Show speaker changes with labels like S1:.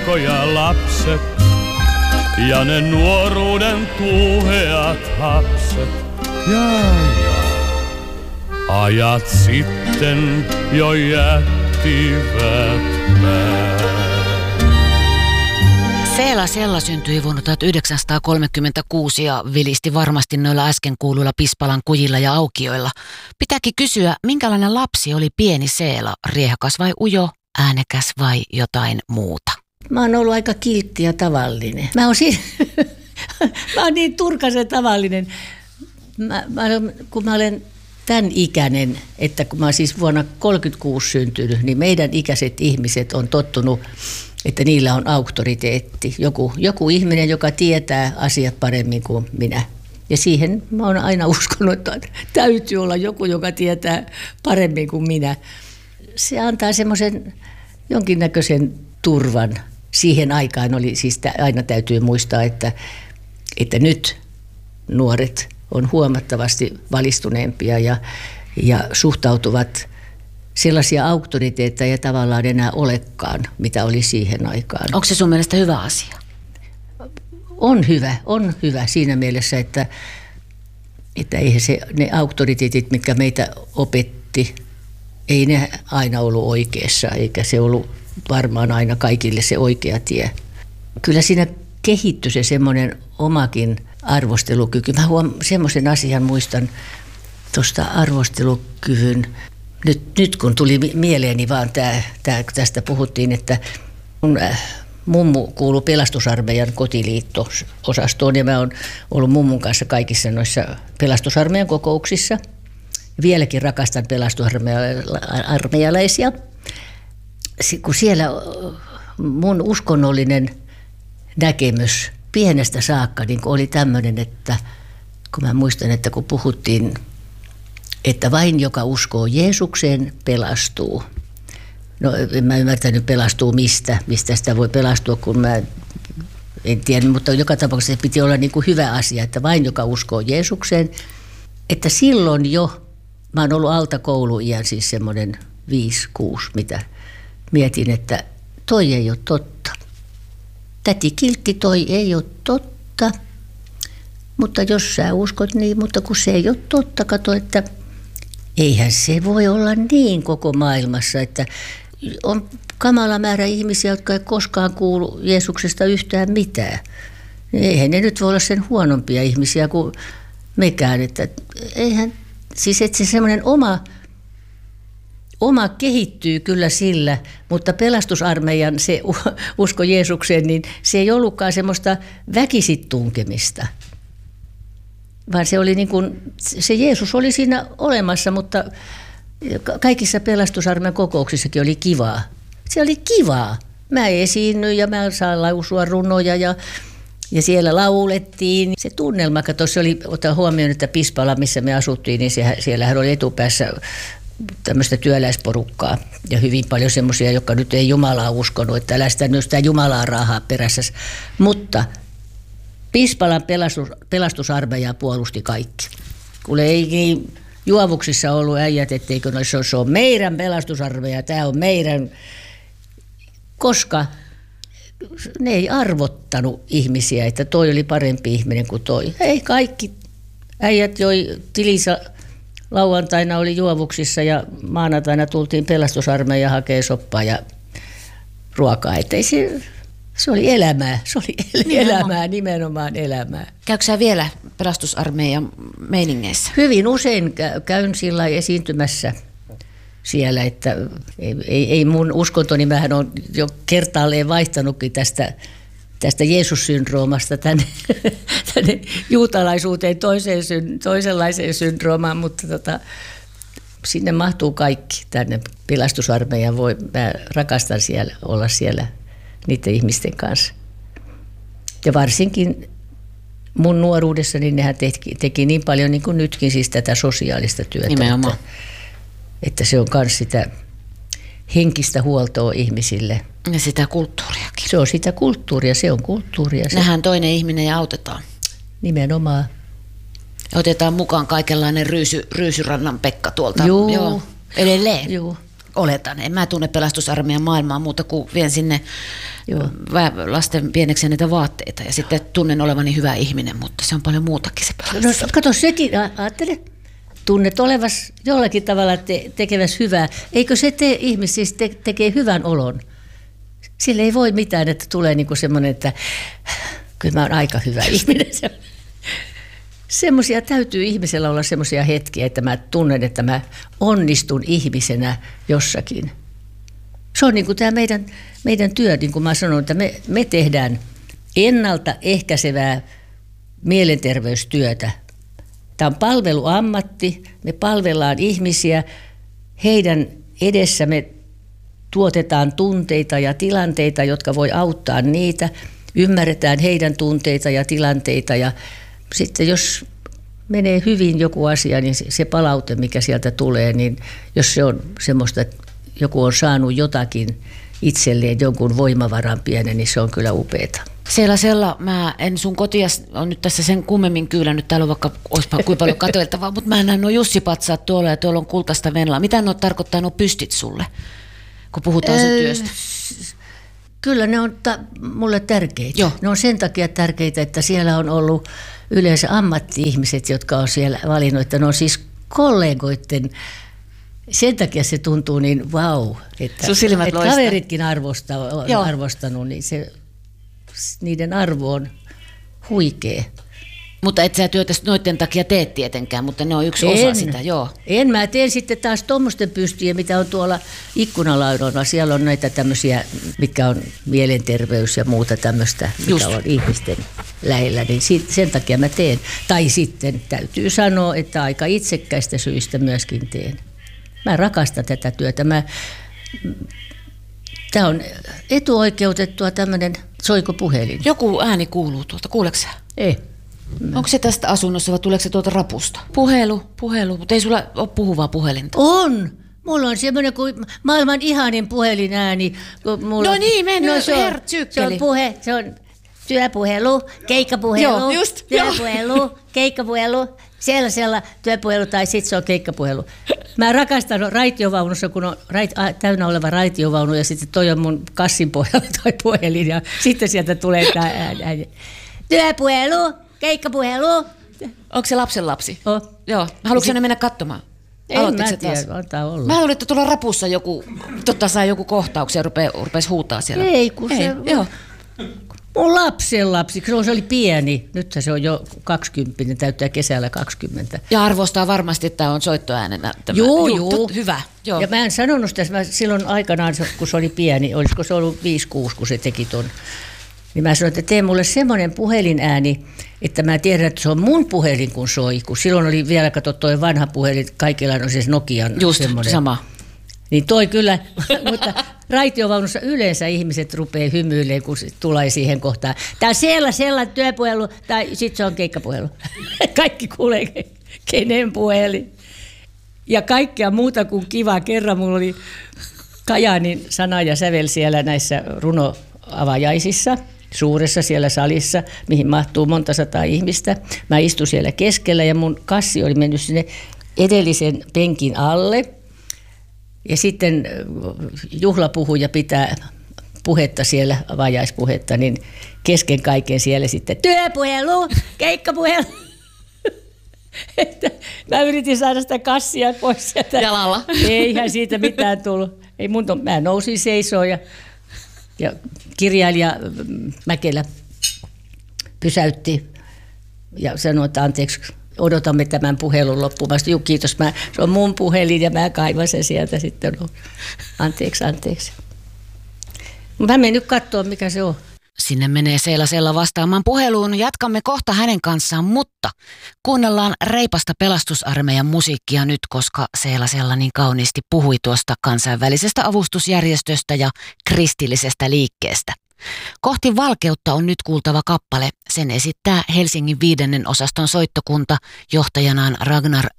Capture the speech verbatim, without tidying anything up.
S1: poikoja lapset ja ne nuoruuden tuuheat hapset. Ja, ja ajat sitten jo jättivät pää.
S2: Seela Sella syntyi vuonna tuhatyhdeksänsataakolmekymmentäkuusi ja vilisti varmasti noilla äsken kuuluilla Pispalan kujilla ja aukioilla. Pitääkin kysyä, minkälainen lapsi oli pieni Seela, riehakas vai ujo, äänekäs vai jotain muuta?
S3: Mä oon ollut aika kiltti ja tavallinen. Mä oon, siis, mä oon niin turkasen tavallinen. Mä, mä, kun mä olen tämän ikäinen, että kun mä oon siis vuonna kolmekymmentäkuusi syntynyt, niin meidän ikäiset ihmiset on tottunut, että niillä on auktoriteetti. Joku, joku ihminen, joka tietää asiat paremmin kuin minä. Ja siihen mä oon aina uskonut, että täytyy olla joku, joka tietää paremmin kuin minä. Se antaa semmoisen jonkinnäköisen turvan. Siihen aikaan oli, siis aina täytyy muistaa, että, että nyt nuoret on huomattavasti valistuneempia ja, ja suhtautuvat sellaisia auktoriteetteja tavallaan enää olekaan, mitä oli siihen aikaan.
S2: Onko se sun mielestä hyvä asia?
S3: On hyvä, on hyvä siinä mielessä, että, että eihän se, ne auktoriteetit, mitkä meitä opetti, ei ne aina ollut oikeassa, eikä se ollut varmaan aina kaikille se oikea tie. Kyllä siinä kehittyi se semmoinen omakin arvostelukyky. Mä huom- semmoisen asian muistan tuosta arvostelukyvyn. Nyt, nyt kun tuli mieleeni vaan tää, tää, tästä puhuttiin, että mun äh, mummu kuului pelastusarmeijan kotiliitto-osastoon ja mä oon ollut mummun kanssa kaikissa noissa pelastusarmeijan kokouksissa. Vieläkin rakastan pelastusarmeijalaisia. Kun siellä mun uskonnollinen näkemys pienestä saakka niin oli tämmöinen, että kun mä muistan, että kun puhuttiin, että vain joka uskoo Jeesukseen pelastuu. No en mä ymmärtänyt pelastuu mistä, mistä sitä voi pelastua, kun mä en tiedä, mutta joka tapauksessa se piti olla niin kuin hyvä asia, että vain joka uskoo Jeesukseen. Että silloin jo, mä oon ollut alta kouluiän, siis semmoinen viisi, kuusi, mitä mietin, että toi ei ole totta. Täti Kiltti, toi ei ole totta, mutta jos sä uskot niin, mutta kun se ei ole totta, kato, että eihän se voi olla niin koko maailmassa, että on kamala määrä ihmisiä, jotka ei koskaan kuulu Jeesuksesta yhtään mitään. Eihän ne nyt voi olla sen huonompia ihmisiä kuin mekään, että eihän, siis että se semmoinen oma Oma kehittyy kyllä sillä, mutta pelastusarmeijan se usko Jeesukseen, niin se ei ollutkaan semmoista väkisit tunkemista. Vaan se oli niin kuin, se Jeesus oli siinä olemassa, mutta kaikissa pelastusarmeijan kokouksissakin oli kivaa. Se oli kivaa. Mä esiinnyin ja mä saan lausua runoja ja, ja siellä laulettiin. Se tunnelma, kato, se oli, ota huomioon, että Pispala, missä me asuttiin, niin se, siellähän oli etupäässä tämmöistä työläisporukkaa ja hyvin paljon semmoisia, jotka nyt ei Jumalaa uskonut, että älä sitä, sitä Jumalaa rahaa perässä. Mutta Pispalan pelastus, pelastusarmeija puolusti kaikki. Kun ei niin juovuksissa ollut äijät, etteikö no, se, se on meidän pelastusarmeija, tämä on meidän, koska ne ei arvottanut ihmisiä, että toi oli parempi ihminen kuin toi. Ei kaikki äijät joi tilissä. Lauantaina oli juovuksissa ja maanantaina tultiin pelastusarmeija hakee soppaa ja ruokaa. Ettei se, se oli elämää, se oli nimenomaan. elämää, nimenomaan elämää.
S2: Käykö sä vielä pelastusarmeijan meiningeissä?
S3: Hyvin usein käyn sillä esiintymässä siellä, että ei, ei, ei mun uskontoni, mähän on jo kertaalleen vaihtanutkin tästä tästä Jeesus-syndroomasta tänne, tänne juutalaisuuteen toiseen, toisenlaiseen syndroomaan, mutta tota, sinne mahtuu kaikki tänne pelastusarmeijan. Voi, mä rakastan siellä, olla siellä niiden ihmisten kanssa. Ja varsinkin mun nuoruudessani nehän teki, teki niin paljon niin kuin nytkin siis tätä sosiaalista työtä.
S2: Nimenomaan.
S3: Että, että se on myös sitä henkistä huoltoa ihmisille.
S2: Ja sitä kulttuuriakin.
S3: Se on sitä kulttuuria, se on kulttuuria. Se.
S2: Nähdään toinen ihminen ja autetaan.
S3: Nimenomaan.
S2: Otetaan mukaan kaikenlainen ryysy, Ryysyrannan Pekka tuolta.
S3: Joo.
S2: Joo. Edelleen.
S3: Joo.
S2: oletan. En mä tunne pelastusarmeijan maailmaa muuta kuin vien sinne
S3: Joo.
S2: lasten pieneksi näitä vaatteita ja sitten tunnen olevani hyvä ihminen, mutta se on paljon muutakin se pelastus.
S3: No kato sekin, ajattele, tunnet olevas jollakin tavalla te, tekeväs hyvää. Eikö se tee ihmis, siis te, tekee hyvän olon? Sillä ei voi mitään, että tulee niinku semmoinen, että kyllä mä oon aika hyvä ihminen. Semmoisia täytyy ihmisellä olla semmoisia hetkiä, että mä tunnen, että mä onnistun ihmisenä jossakin. Se on niin kuin tämä meidän, meidän työ, niin kuin mä sanon, että me, me tehdään ennaltaehkäisevää mielenterveystyötä. Tämä on palveluammatti, me palvellaan ihmisiä, heidän edessä me tuotetaan tunteita ja tilanteita, jotka voi auttaa niitä, ymmärretään heidän tunteita ja tilanteita ja sitten jos menee hyvin joku asia, niin se palaute, mikä sieltä tulee, niin jos se on semmoista, että joku on saanut jotakin itselleen, jonkun voimavaran pienen, niin se on kyllä upeata.
S2: Siellä Sella, mä en sun kotia on nyt tässä sen kummemmin kyylännyt, täällä on vaikka olisipa kuinka paljon katoiltavaa, mutta mä näen nuo Jussi-patsaat tuolla ja tuolla on kultaista venlaa. Mitä nuo tarkoittaa nuo pystit sulle, kun puhutaan sun työstä?
S3: Kyllä ne on ta- mulle tärkeitä.
S2: Joo.
S3: Ne on sen takia tärkeitä, että siellä on ollut yleensä ammatti-ihmiset, jotka on siellä valinnut, että ne on siis kollegoiden. Sen takia se tuntuu niin vau, että, että kaveritkin arvostaa, on arvostanut, niin se, niiden arvo on huikea.
S2: Mutta et sä työtä noiden takia teet tietenkään, mutta ne on yksi
S3: en,
S2: osa sitä, joo.
S3: En, mä teen sitten taas tuommoisten pystyjä, mitä on tuolla ikkunalaudoilla. Siellä on näitä tämmöisiä, mitkä on mielenterveys ja muuta tämmöistä, mikä Just. on ihmisten lähellä, niin sen takia mä teen. Tai sitten täytyy sanoa, että aika itsekkäistä syistä myöskin teen. Mä rakastan tätä työtä. Mä, tää on etuoikeutettua tämmöinen, soiko puhelin?
S2: Joku ääni kuuluu tuolta, kuuleeko sä?
S3: Ei.
S2: Mä. Onko se tästä asunnossa vai tuleeko se tuolta rapusta? Puhelu, puhelu, mutta ei sulla ole puhuvaa puhelinta.
S3: On! Mulla on semmoinen kuin maailman ihanin puhelinääni. Mulla,
S2: no niin, meni,
S3: no, se, on,
S2: se
S3: on puhe, se on työpuhelu, keikkapuhelu,
S2: joo, just,
S3: työpuhelu, joo. keikkapuhelu, sellaisella työpuhelu tai sitten se on keikkapuhelu. Mä rakastan raitiovaunussa, kun on rait, täynnä oleva raitiovaunu ja sitten toi on mun kassin pohjalla toi puhelin ja sitten sieltä tulee tämä ääni. Työpuhelu, keikkapuhelu.
S2: Onko se lapsen lapsi?
S3: Oh.
S2: Joo. Haluatko sinä mennä katsomaan?
S3: En mä tiedä, antaa olla.
S2: Mä luulin, että tuolla rapussa joku, totta sai joku kohtauksia ja rupe, rupesi huutaa siellä.
S3: Ei, kun
S2: Ei.
S3: se...
S2: Joo.
S3: Mun lapsen lapsi, se oli pieni. Nyt se on jo kaksikymmentä, täyttää kesällä kaksikymmentä.
S2: Ja arvostaa varmasti, että on soittoäänenä.
S3: Joo, joo.
S2: Hyvä. Joo.
S3: Ja mä en sanonut sitä, mä silloin aikanaan, kun se oli pieni, olisiko se ollut viisi kuusi, kun se teki ton. Niin mä sanoin, että tee mulle semmoinen puhelinääni, että mä tiedän, että se on mun puhelin, kun soi. Kun silloin oli vielä, kato toi vanha puhelin, kaikilla on siis Nokian
S2: Just
S3: semmoinen.
S2: sama.
S3: Niin toi kyllä, mutta raitiovaunussa yleensä ihmiset rupeaa hymyilemään, kun tulee siihen kohtaan. Tää on siellä, siellä työpuhelu, tai sit se on keikkapuhelu. Kaikki kuulee, kenen puhelin. Ja kaikkea muuta kuin kivaa. Kerran mulla oli Kajaanin sana ja sävel siellä näissä runoavajaisissa, suuressa siellä salissa, mihin mahtuu monta sataa ihmistä. Mä istun siellä keskellä ja mun kassi oli mennyt sinne edellisen penkin alle. Ja sitten juhlapuhuja pitää puhetta siellä, avajaispuhetta, niin kesken kaiken siellä sitten työpuhelu, keikkapuhelu. Että mä yritin saada sitä kassia pois sieltä.
S2: Jalalla.
S3: Eihän siitä mitään tullut. Ei mun, mä nousin seisoon ja, ja kirjailija Mäkelä pysäytti ja sanoi, että anteeksi, odotamme tämän puhelun loppuun. Mä sanoin, kiitos, mä, se on mun puhelin ja mä kaivan sen sieltä sitten. No, anteeksi, anteeksi. Mä menen nyt katsoa, mikä se on.
S2: Sinne menee Seela Sella vastaamaan puheluun. Jatkamme kohta hänen kanssaan, mutta kuunnellaan reipasta pelastusarmeijan musiikkia nyt, koska Seela Sella niin kauniisti puhui tuosta kansainvälisestä avustusjärjestöstä ja kristillisestä liikkeestä. Kohti valkeutta on nyt kuultava kappale. Sen esittää Helsingin viidennen osaston soittokunta johtajanaan Ragnar